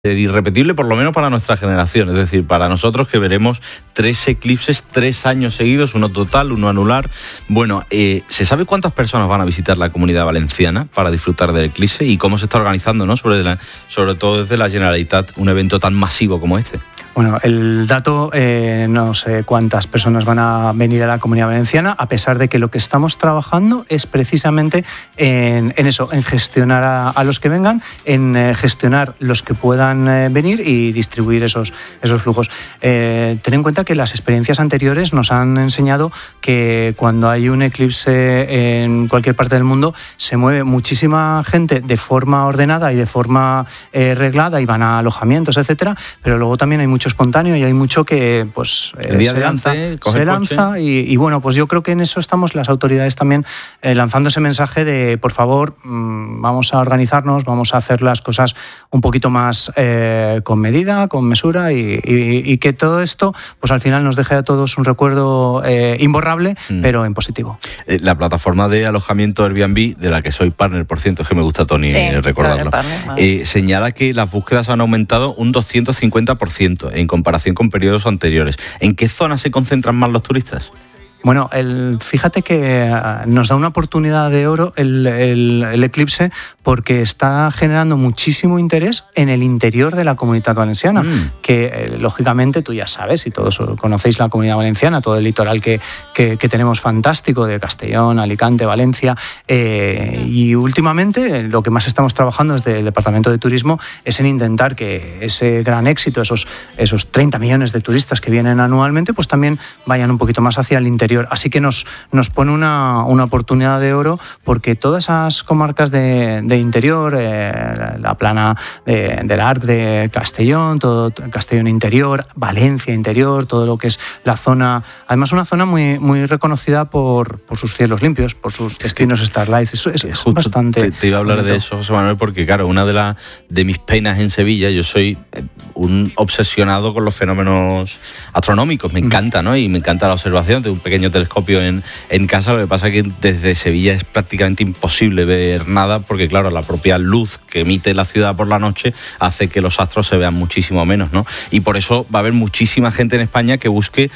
irrepetible, por lo menos para nuestra generación, es decir, para nosotros que veremos 3 eclipses 3 años seguidos, uno total, uno anular. Bueno, ¿se sabe cuántas personas van a visitar la Comunidad Valenciana para disfrutar del eclipse y cómo se está organizando, ¿no? Sobre todo desde la Generalitat, un evento tan masivo como este? Bueno, el dato, no sé cuántas personas van a venir a la Comunidad Valenciana, a pesar de que lo que estamos trabajando es precisamente en eso, en gestionar a los que vengan, en gestionar los que puedan venir y distribuir esos flujos. Ten en cuenta que las experiencias anteriores nos han enseñado que cuando hay un eclipse en cualquier parte del mundo se mueve muchísima gente de forma ordenada y de forma reglada y van a alojamientos, etcétera, pero luego también hay mucho espontáneo y hay mucho que pues se lanza y bueno, pues yo creo que en eso estamos las autoridades también lanzando ese mensaje de por favor, vamos a organizarnos, vamos a hacer las cosas un poquito más con medida, con mesura y que todo esto pues al final nos deje a todos un recuerdo imborrable, pero en positivo. La plataforma de alojamiento Airbnb, de la que soy partner, por cierto, es que me gusta, Toni, recordarlo, señala que las búsquedas han aumentado un 250% en comparación con periodos anteriores. ¿En qué zonas se concentran más los turistas? Bueno, fíjate que nos da una oportunidad de oro el eclipse porque está generando muchísimo interés en el interior de la Comunidad Valenciana, que lógicamente tú ya sabes, y todos conocéis la Comunidad Valenciana, todo el litoral que tenemos fantástico de Castellón, Alicante, Valencia, y últimamente lo que más estamos trabajando desde el Departamento de Turismo es en intentar que ese gran éxito, esos 30 millones de turistas que vienen anualmente, pues también vayan un poquito más hacia el interior. Así que nos pone una oportunidad de oro porque todas esas comarcas de interior, la plana del Arc de Castellón, todo Castellón interior, Valencia interior, todo lo que es la zona, además una zona muy, muy reconocida por sus cielos limpios, por sus destinos Starlight. Eso es bastante... Te iba a hablar bonito de eso, José Manuel, porque claro, una de mis penas en Sevilla, yo soy un obsesionado con los fenómenos astronómicos, me encanta, ¿no? Y me encanta la observación, tengo un pequeño telescopio en casa, lo que pasa es que desde Sevilla es prácticamente imposible ver nada porque claro, la propia luz que emite la ciudad por la noche hace que los astros se vean muchísimo menos, ¿no? Y por eso va a haber muchísima gente en España que busque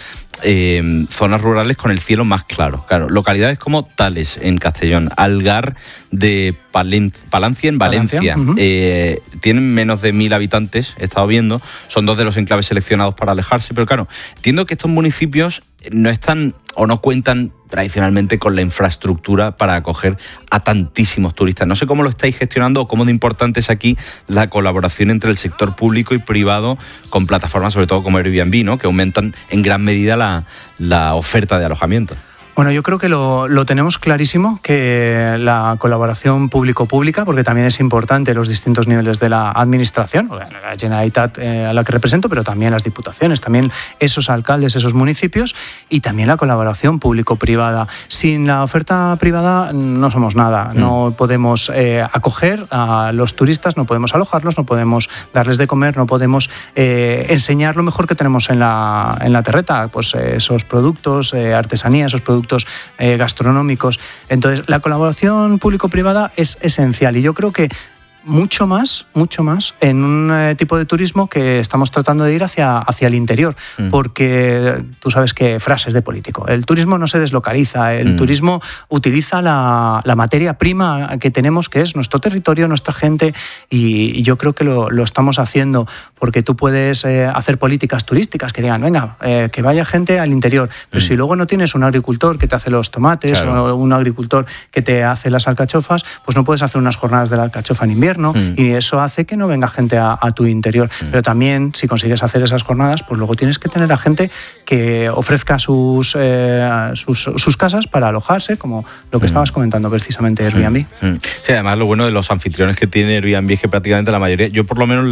zonas rurales con el cielo más claro. Claro, localidades como Tales en Castellón, Algar de Palancia en Valencia, tienen menos de 1.000 habitantes, he estado viendo, son 2 de los enclaves seleccionados para alejarse, pero claro, entiendo que estos municipios no están o no cuentan tradicionalmente con la infraestructura para acoger a tantísimos turistas. No sé cómo lo estáis gestionando o cómo de importante es aquí la colaboración entre el sector público y privado con plataformas, sobre todo como Airbnb, ¿no? Que aumentan en gran medida la oferta de alojamiento. Bueno, yo creo que lo tenemos clarísimo, que la colaboración público-pública, porque también es importante los distintos niveles de la administración, la Generalitat a la que represento, pero también las diputaciones, también esos alcaldes, esos municipios, y también la colaboración público-privada. Sin la oferta privada no somos nada, no podemos acoger a los turistas, no podemos alojarlos, no podemos darles de comer, no podemos enseñar lo mejor que tenemos en la terreta, pues esos productos, artesanía, esos productos gastronómicos. Entonces, la colaboración público-privada es esencial y yo creo que mucho más en un tipo de turismo que estamos tratando de ir hacia el interior, porque tú sabes que frases de político, el turismo no se deslocaliza, el turismo utiliza la materia prima que tenemos, que es nuestro territorio, nuestra gente, y yo creo que lo estamos haciendo, porque tú puedes hacer políticas turísticas que digan, venga, que vaya gente al interior, pero si luego no tienes un agricultor que te hace los tomates, claro, o un agricultor que te hace las alcachofas, pues no puedes hacer unas jornadas de la alcachofa en invierno, y eso hace que no venga gente a tu interior. Pero también, si consigues hacer esas jornadas, pues luego tienes que tener a gente que ofrezca sus casas para alojarse, como lo que estabas comentando precisamente Airbnb. Sí, además lo bueno de los anfitriones que tiene Airbnb es que prácticamente la mayoría, yo por lo menos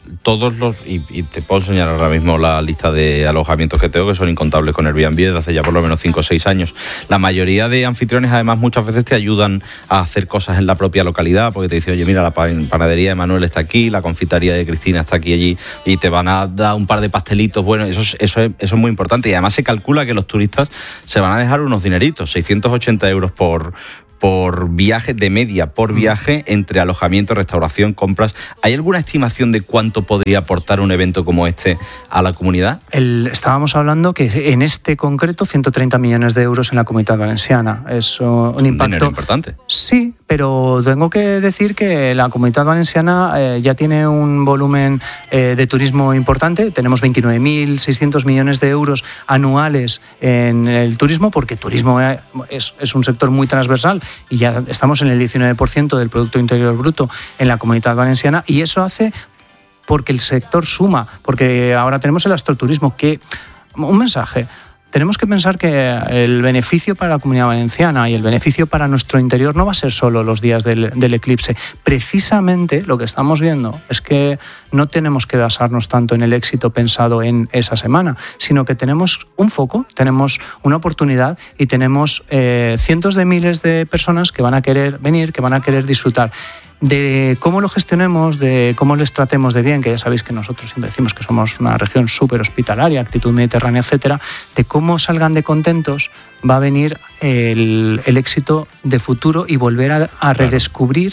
y te puedo enseñar ahora mismo la lista de alojamientos que tengo, que son incontables con Airbnb desde hace ya por lo menos 5 o 6 años. La mayoría de anfitriones además muchas veces te ayudan a hacer cosas en la propia localidad, porque te dicen, oye, mira, la panadería de Manuel está aquí, la confitería de Cristina está aquí, allí, y te van a dar un par de pastelitos. Bueno, eso es muy importante, y además se calcula que los turistas se van a dejar unos dineritos, 680 euros por viaje, de media por viaje, entre alojamiento, restauración, compras. ¿Hay alguna estimación de cuánto podría aportar un evento como este a la comunidad? Estábamos hablando que en este concreto 130 millones de euros en la Comunitat Valenciana. Es un impacto dinero importante. Sí, pero tengo que decir que la Comunitat Valenciana ya tiene un volumen de turismo importante. Tenemos 29.600 millones de euros anuales en el turismo, porque turismo es un sector muy transversal y ya estamos en el 19% del Producto Interior Bruto en la Comunitat Valenciana, y eso hace porque el sector suma, porque ahora tenemos el astroturismo, que un mensaje. Tenemos que pensar que el beneficio para la Comunidad Valenciana y el beneficio para nuestro interior no va a ser solo los días del eclipse. Precisamente lo que estamos viendo es que no tenemos que basarnos tanto en el éxito pensado en esa semana, sino que tenemos un foco, tenemos una oportunidad y tenemos cientos de miles de personas que van a querer venir, que van a querer disfrutar. De cómo lo gestionemos, de cómo les tratemos de bien, que ya sabéis que nosotros siempre decimos que somos una región súper hospitalaria, actitud mediterránea, etcétera, de cómo salgan de contentos, va a venir el éxito de futuro y volver a redescubrir.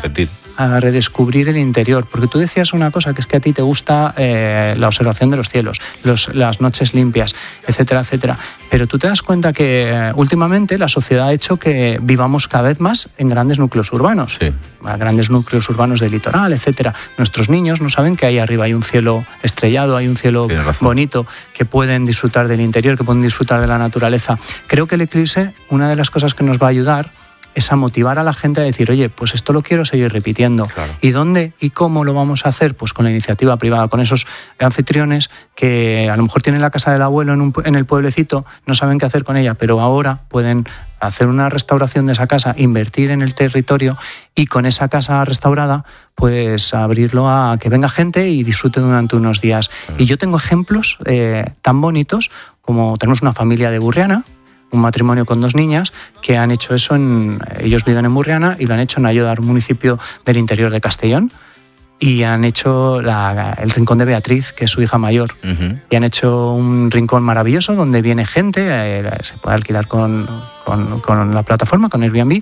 A redescubrir el interior, porque tú decías una cosa, que es que a ti te gusta la observación de los cielos, las noches limpias, etcétera, etcétera, pero tú te das cuenta que últimamente la sociedad ha hecho que vivamos cada vez más en grandes núcleos urbanos, grandes núcleos urbanos del litoral, etcétera. Nuestros niños no saben que ahí arriba hay un cielo estrellado, hay un cielo bonito, que pueden disfrutar del interior, que pueden disfrutar de la naturaleza. Creo que el eclipse, una de las cosas que nos va a ayudar es a motivar a la gente a decir, oye, pues esto lo quiero seguir repitiendo. Claro. ¿Y dónde y cómo lo vamos a hacer? Pues con la iniciativa privada, con esos anfitriones que a lo mejor tienen la casa del abuelo en el pueblecito, no saben qué hacer con ella, pero ahora pueden hacer una restauración de esa casa, invertir en el territorio y con esa casa restaurada, pues abrirlo a que venga gente y disfrute durante unos días. Claro. Y yo tengo ejemplos tan bonitos como tenemos una familia de Burriana, un matrimonio con 2 niñas que han hecho eso. Ellos viven en Burriana y lo han hecho en Ayodar, un municipio del interior de Castellón, y han hecho el rincón de Beatriz, que es su hija mayor. Y han hecho un rincón maravilloso donde viene gente, se puede alquilar con la plataforma, con Airbnb.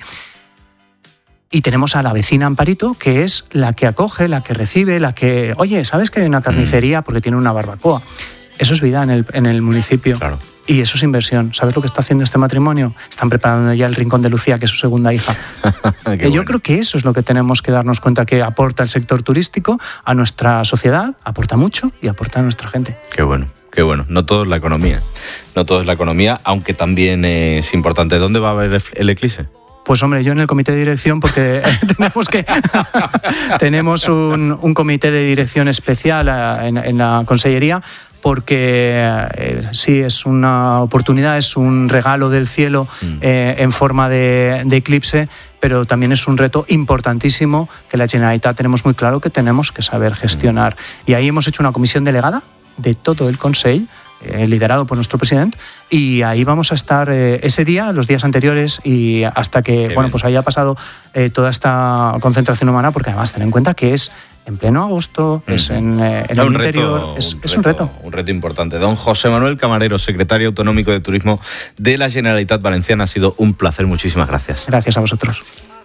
Y tenemos a la vecina Amparito, que es la que acoge, la que recibe, la que, oye, ¿sabes que hay una carnicería? Porque tiene una barbacoa. Eso es vida en el municipio. Claro. Y eso es inversión. ¿Sabes lo que está haciendo este matrimonio? Están preparando ya el rincón de Lucía, que es su segunda hija. Yo creo que eso es lo que tenemos que darnos cuenta, que aporta el sector turístico a nuestra sociedad, aporta mucho y aporta a nuestra gente. Qué bueno. Qué bueno. No todo es la economía. No todo es la economía, aunque también es importante. ¿Dónde va a haber el eclipse? Pues hombre, yo en el comité de dirección, porque tenemos un comité de dirección especial en la consellería, porque sí, es una oportunidad, es un regalo del cielo en forma de eclipse, pero también es un reto importantísimo que la Generalitat tenemos muy claro que tenemos que saber gestionar. Y ahí hemos hecho una comisión delegada de todo el Consell, liderado por nuestro presidente, y ahí vamos a estar ese día, los días anteriores, y hasta que pues haya pasado toda esta concentración humana, porque además ten en cuenta que es en pleno agosto, es en el interior, es un reto. Un reto importante. Don José Manuel Camarero, secretario autonómico de Turismo de la Generalitat Valenciana, ha sido un placer, muchísimas gracias. Gracias a vosotros.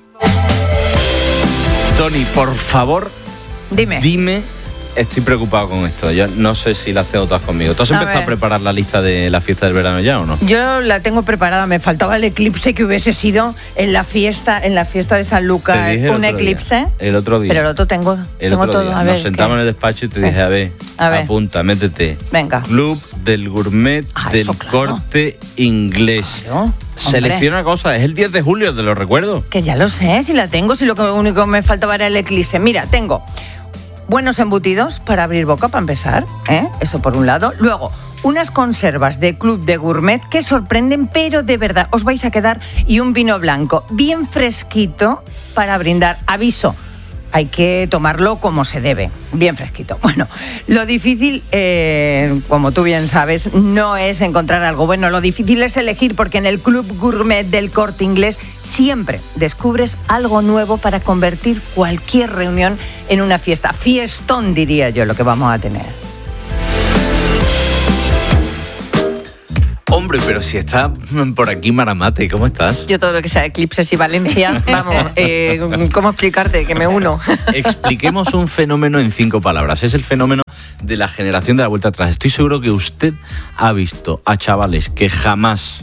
Toni, por favor, dime, estoy preocupado con esto. Yo no sé si la has tenido todas conmigo. ¿Tú has empezado a preparar la lista de la fiesta del verano ya o no? Yo la tengo preparada. Me faltaba el eclipse, que hubiese sido en la fiesta de San Lucas, un eclipse. El otro día. Pero el otro tengo todo. A ver, nos sentamos en el despacho y te dije, a ver, apunta, métete. Venga. Club del Gourmet del Corte Inglés. Claro. Selecciona cosas, es el 10 de julio, te lo recuerdo. Que ya lo sé, si la tengo, si lo único que me faltaba era el eclipse. Mira, tengo buenos embutidos para abrir boca, para empezar, eso por un lado. Luego, unas conservas de Club de Gourmet que sorprenden, pero de verdad, os vais a quedar. Y un vino blanco bien fresquito para brindar. Aviso, hay que tomarlo como se debe, bien fresquito. Bueno, lo difícil, como tú bien sabes, no es encontrar algo bueno. Lo difícil es elegir, porque en el Club Gourmet del Corte Inglés siempre descubres algo nuevo para convertir cualquier reunión en una fiesta. Fiestón, diría yo, lo que vamos a tener. Hombre, pero si está por aquí Maramate, ¿cómo estás? Yo todo lo que sea eclipses y Valencia, vamos, ¿cómo explicarte? Que me uno. Expliquemos un fenómeno en 5 palabras. Es el fenómeno de la generación de la vuelta atrás. Estoy seguro que usted ha visto a chavales que jamás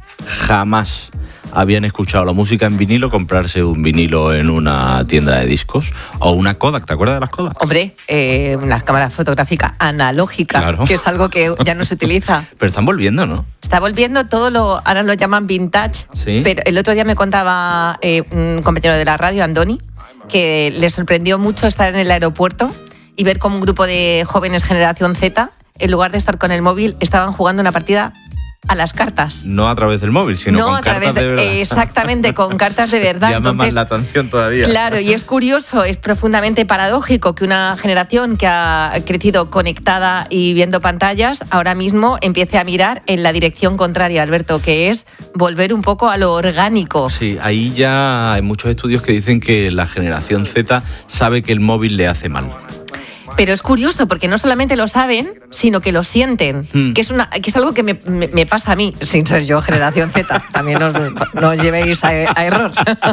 habían escuchado la música en vinilo comprarse un vinilo en una tienda de discos o una Kodak. ¿Te acuerdas de las Kodak? Hombre, una cámara fotográfica analógica, claro, que es algo que ya no se utiliza. Pero están volviendo, ¿no? Está volviendo ahora lo llaman vintage, ¿sí? Pero el otro día me contaba un compañero de la radio, Andoni, que le sorprendió mucho estar en el aeropuerto y ver cómo un grupo de jóvenes generación Z, en lugar de estar con el móvil, estaban jugando una partida a las cartas. No a través del móvil, sino con cartas de verdad. Exactamente, con cartas de verdad. Llama más la atención todavía. Claro, y es curioso, es profundamente paradójico que una generación que ha crecido conectada y viendo pantallas, ahora mismo empiece a mirar en la dirección contraria, Alberto, que es volver un poco a lo orgánico. Sí, ahí ya hay muchos estudios que dicen que la generación Z sabe que el móvil le hace mal. Pero es curioso porque no solamente lo saben, sino que lo sienten, que es algo que me pasa a mí, sin ser yo generación Z. También no os llevéis a error.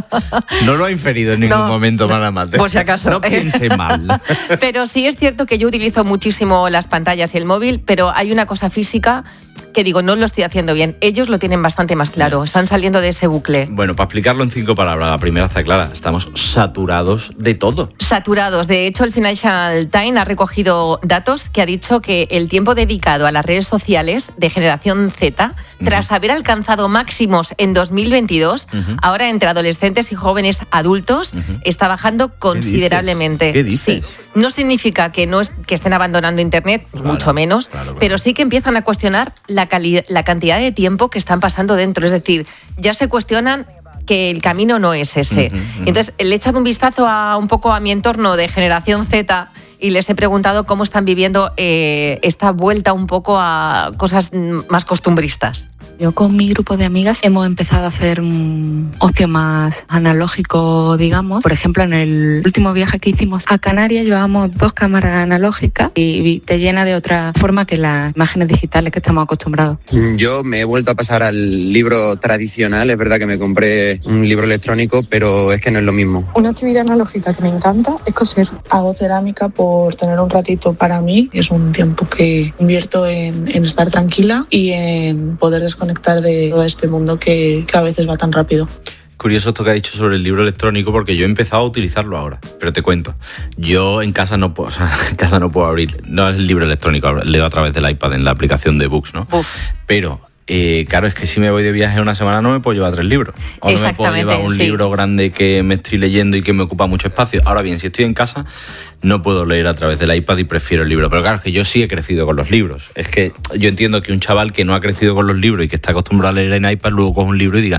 No lo ha inferido en ningún momento, Maramate. Por si acaso. No piense mal. Pero sí es cierto que yo utilizo muchísimo las pantallas y el móvil, pero hay una cosa física que digo, no lo estoy haciendo bien. Ellos lo tienen bastante más claro, están saliendo de ese bucle. Bueno, para explicarlo en 5 palabras, la primera está clara, estamos saturados de todo. Saturados. De hecho, el Financial Times ha recogido datos que ha dicho que el tiempo dedicado a las redes sociales de generación Z, tras haber alcanzado máximos en 2022, ahora entre adolescentes y jóvenes adultos, está bajando considerablemente. ¿Qué dices? Sí. No significa que que estén abandonando Internet, claro, mucho menos, claro. Pero sí que empiezan a cuestionar la cantidad de tiempo que están pasando dentro. Es decir, ya se cuestionan que el camino no es ese. Entonces, le he echado un vistazo un poco a mi entorno de generación Z y les he preguntado cómo están viviendo esta vuelta un poco a cosas más costumbristas. Yo con mi grupo de amigas hemos empezado a hacer un ocio más analógico, digamos. Por ejemplo, en el último viaje que hicimos a Canarias llevábamos 2 cámaras analógicas y te llena de otra forma que las imágenes digitales que estamos acostumbrados. Yo me he vuelto a pasar al libro tradicional. Es verdad que me compré un libro electrónico, pero es que no es lo mismo. Una actividad analógica que me encanta es coser. Hago cerámica por tener un ratito para mí. Es un tiempo que invierto en estar tranquila y en poder desconectar de todo este mundo que a veces va tan rápido. Curioso esto que ha dicho sobre el libro electrónico, porque yo he empezado a utilizarlo ahora, pero te cuento, yo en casa no puedo abrir, no es el libro electrónico, leo a través del iPad en la aplicación de Books, ¿no? Pero claro, es que si me voy de viaje una semana no me puedo llevar 3 libros. O no me puedo llevar un libro grande que me estoy leyendo y que me ocupa mucho espacio. Ahora bien, si estoy en casa, no puedo leer a través del iPad y prefiero el libro. Pero claro, es que yo sí he crecido con los libros. Es que yo entiendo que un chaval que no ha crecido con los libros y que está acostumbrado a leer en iPad, luego coge un libro y diga...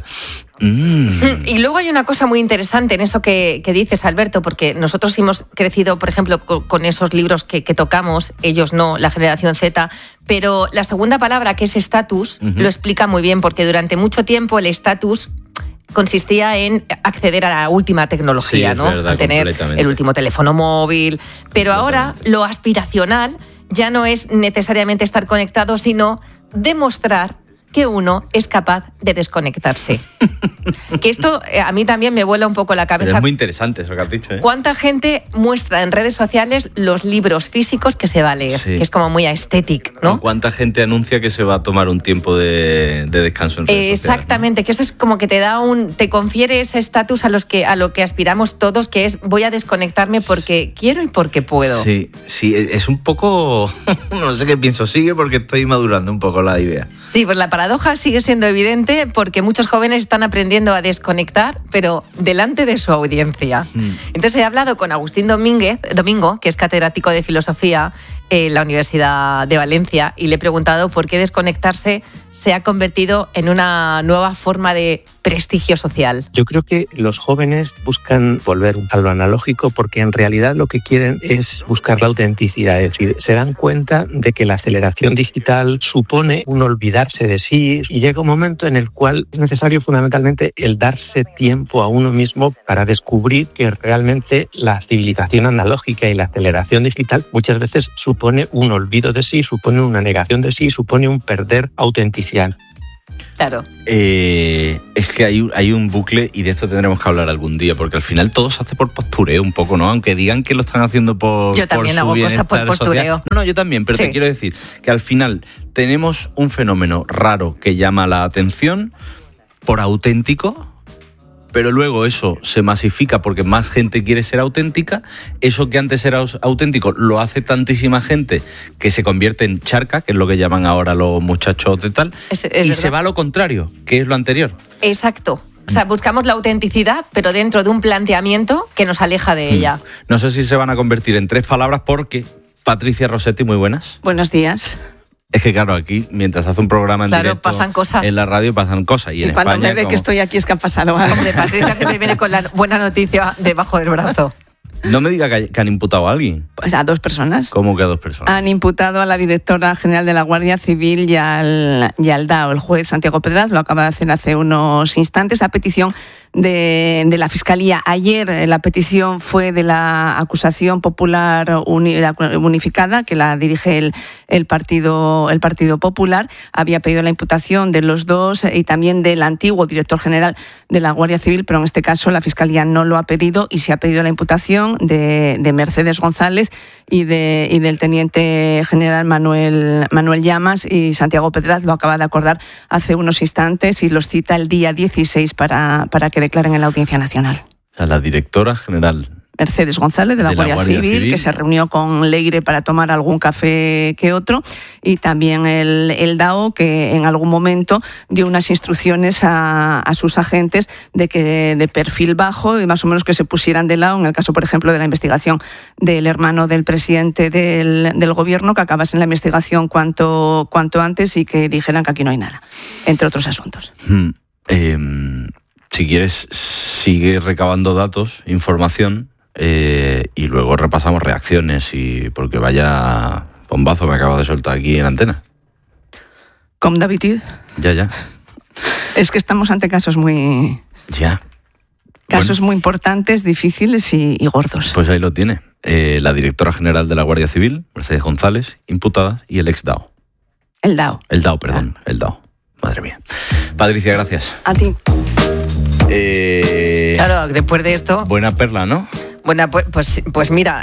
Y luego hay una cosa muy interesante en eso que dices, Alberto, porque nosotros hemos crecido, por ejemplo, con esos libros que tocamos, ellos no, la generación Z, pero la segunda palabra, que es estatus, lo explica muy bien, porque durante mucho tiempo el estatus consistía en acceder a la última tecnología, sí, ¿no? Verdad, tener el último teléfono móvil, pero ahora lo aspiracional ya no es necesariamente estar conectado, sino demostrar que uno es capaz de desconectarse. Que esto a mí también me vuela un poco la cabeza. Pero es muy interesante eso que has dicho, ¿eh? ¿Cuánta gente muestra en redes sociales los libros físicos que se va a leer? Sí. Que es como muy aesthetic, ¿no? ¿Cuánta gente anuncia que se va a tomar un tiempo de descanso en redes sociales? Exactamente, ¿no? Que eso es como que te confiere ese estatus a lo que aspiramos todos, que es voy a desconectarme porque quiero y porque puedo. Sí, es un poco... no sé qué pienso, sigue porque estoy madurando un poco la idea. Sí, pues la paradoja sigue siendo evidente porque muchos jóvenes están aprendiendo a desconectar, pero delante de su audiencia. Entonces he hablado con Agustín Domingo, que es catedrático de filosofía en la Universidad de Valencia, y le he preguntado por qué desconectarse se ha convertido en una nueva forma de prestigio social. Yo creo que los jóvenes buscan volver a lo analógico porque en realidad lo que quieren es buscar la autenticidad, es decir, se dan cuenta de que la aceleración digital supone un olvidarse de sí y llega un momento en el cual es necesario fundamentalmente el darse tiempo a uno mismo para descubrir que realmente la civilización analógica y la aceleración digital muchas veces supone un olvido de sí, supone una negación de sí, supone un perder autenticidad. Claro. Es que hay un bucle y de esto tendremos que hablar algún día, porque al final todo se hace por postureo un poco, ¿no? Aunque digan que lo están haciendo por Yo también hago cosas por postureo. No, yo también, pero sí. Te quiero decir que al final tenemos un fenómeno raro que llama la atención por auténtico, pero luego eso se masifica porque más gente quiere ser auténtica. Eso que antes era auténtico lo hace tantísima gente que se convierte en charca, que es lo que llaman ahora los muchachos de tal, es y verdad. se va a lo contrario, que es lo anterior. Exacto. O sea, buscamos la autenticidad, pero dentro de un planteamiento que nos aleja de ella. No sé si se van a convertir en 3 palabras porque... Patricia Rossetti, muy buenas. Buenos días. Es que claro, aquí, mientras hace un programa en directo, pasan cosas. En la radio pasan cosas. Y en cuando España, me ve que estoy aquí es que ha pasado algo. Hombre, Patricia siempre viene con la buena noticia debajo del brazo. No me diga que han imputado a alguien. Pues a 2 personas. ¿Cómo que a 2 personas? Han imputado a la directora general de la Guardia Civil y al DAO. El juez Santiago Pedraz lo acaba de hacer hace unos instantes a petición de la Fiscalía. Ayer la petición fue de la acusación popular unificada, que la dirige el Partido Popular. Había pedido la imputación de los 2 y también del antiguo director general de la Guardia Civil, pero en este caso la Fiscalía no lo ha pedido y se ha pedido la imputación de Mercedes González y del teniente general Manuel Llamas, y Santiago Pedraz lo acaba de acordar hace unos instantes y los cita el día 16 para que declaren en la Audiencia Nacional. A la directora general Mercedes González de la Guardia Civil, que se reunió con Leire para tomar algún café que otro, y también el DAO, que en algún momento dio unas instrucciones a sus agentes de perfil bajo y más o menos que se pusieran de lado en el caso, por ejemplo, de la investigación del hermano del presidente del gobierno, que acabasen la investigación cuanto antes y que dijeran que aquí no hay nada, entre otros asuntos. Si quieres, sigue recabando datos, información, y luego repasamos reacciones, porque vaya bombazo me acabo de soltar aquí en antena. Como d'habitude. Ya. Es que estamos ante casos muy... Ya. Casos muy importantes, difíciles y gordos. Pues ahí lo tiene. La directora general de la Guardia Civil, Mercedes González, imputada, y el ex DAO. El DAO. El DAO. Madre mía. Patricia, gracias. A ti. Claro, después de esto... Buena perla, ¿no? Bueno, pues mira,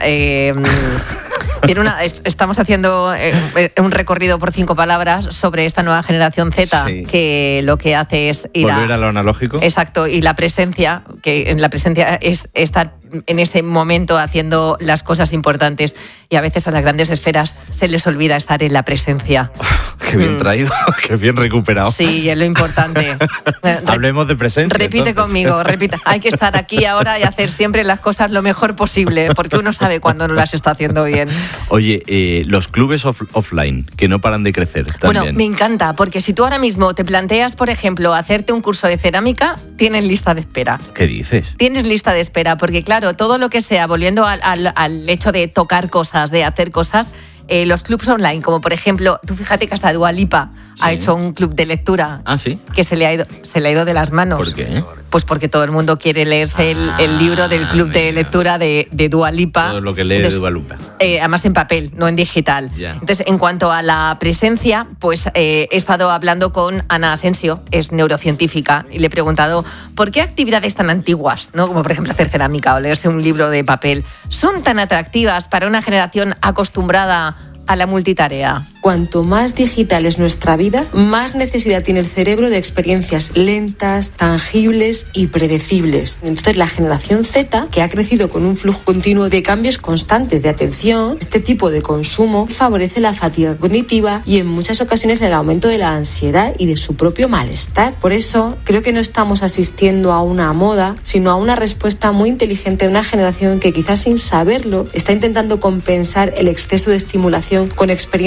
estamos haciendo un recorrido por 5 palabras sobre esta nueva generación Z, sí, que lo que hace es ir volver a lo analógico. Exacto, y la presencia, que en la presencia es estar en ese momento haciendo las cosas importantes, y a veces a las grandes esferas se les olvida estar en la presencia. Qué bien traído, qué bien recuperado. Sí, es lo importante. Hablemos de presencia. Repite entonces conmigo, repite. Hay que estar aquí ahora y hacer siempre las cosas lo mejor posible, porque uno sabe cuándo no las está haciendo bien. Oye, los clubes offline, que no paran de crecer también. Bueno, me encanta, porque si tú ahora mismo te planteas, por ejemplo, hacerte un curso de cerámica, tienes lista de espera. ¿Qué dices? Tienes lista de espera, porque claro, todo lo que sea, volviendo al hecho de tocar cosas, de hacer cosas, los clubs online, como por ejemplo, tú fíjate que hasta Dua Lipa ha hecho un club de lectura. ¿Ah, sí? Que se le ha ido de las manos. ¿Por qué? Pues porque todo el mundo quiere leerse el libro del club de lectura de Dua Lipa. Todo lo que lee de Dua Lipa. Además en papel, no en digital. Yeah. Entonces, en cuanto a la presencia, pues he estado hablando con Ana Asensio, es neurocientífica, y le he preguntado por qué actividades tan antiguas, ¿no? Como por ejemplo hacer cerámica o leerse un libro de papel, son tan atractivas para una generación acostumbrada a la multitarea. Cuanto más digital es nuestra vida, más necesidad tiene el cerebro de experiencias lentas, tangibles y predecibles. Entonces, la generación Z, que ha crecido con un flujo continuo de cambios constantes de atención, este tipo de consumo favorece la fatiga cognitiva y en muchas ocasiones el aumento de la ansiedad y de su propio malestar. Por eso, creo que no estamos asistiendo a una moda, sino a una respuesta muy inteligente de una generación que quizás sin saberlo está intentando compensar el exceso de estimulación con experiencias que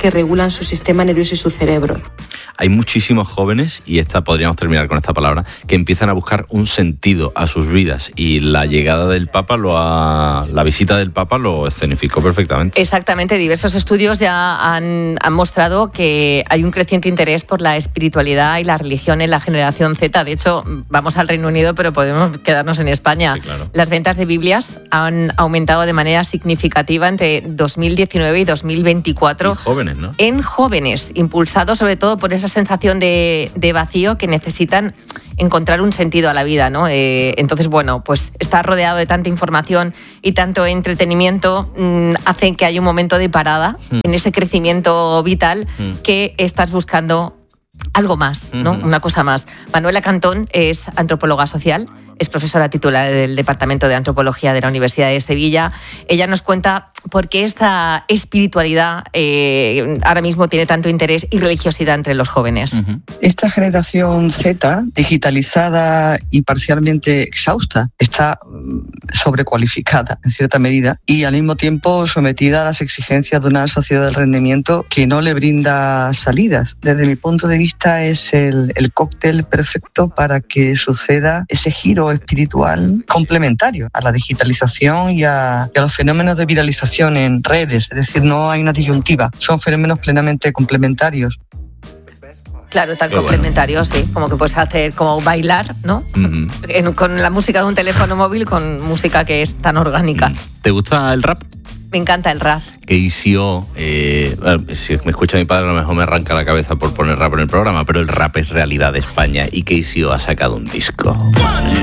que regulan su sistema nervioso y su cerebro. Hay muchísimos jóvenes, y podríamos terminar con esta palabra, que empiezan a buscar un sentido a sus vidas, y la llegada del Papa, la visita del Papa lo escenificó perfectamente. Exactamente, diversos estudios ya han mostrado que hay un creciente interés por la espiritualidad y la religión en la generación Z. De hecho, vamos al Reino Unido, pero podemos quedarnos en España. Sí, claro. Las ventas de Biblias han aumentado de manera significativa entre 2019 y 2024. Y jóvenes, ¿no? En jóvenes, impulsados sobre todo por esa sensación de vacío que necesitan encontrar un sentido a la vida, ¿no? Entonces, bueno, pues estar rodeado de tanta información y tanto entretenimiento hace que haya un momento de parada en ese crecimiento vital que estás buscando algo más, ¿no? Una cosa más. Manuela Cantón es antropóloga social, es profesora titular del Departamento de Antropología de la Universidad de Sevilla. Ella nos cuenta por qué esta espiritualidad ahora mismo tiene tanto interés y religiosidad entre los jóvenes. Esta generación Z, digitalizada y parcialmente exhausta, está sobrecualificada en cierta medida y al mismo tiempo sometida a las exigencias de una sociedad del rendimiento que no le brinda salidas. Desde mi punto de vista es el cóctel perfecto para que suceda ese giro espiritual complementario a la digitalización y a los fenómenos de viralización en redes. Es decir, no hay una disyuntiva, son fenómenos plenamente complementarios. Claro, tan complementarios, sí. Como que puedes hacer, como bailar, ¿no? Con la música de un teléfono móvil, con música que es tan orgánica. ¿Te gusta el rap? Me encanta el rap. KCO, si me escucha mi padre a lo mejor me arranca la cabeza por poner rap en el programa, pero el rap es realidad de España y KCO ha sacado un disco.